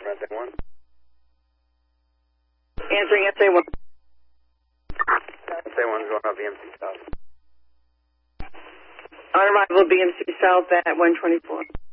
SA1. Answering SA1. SA1's going up BMC South. On arrival, BMC South at 124.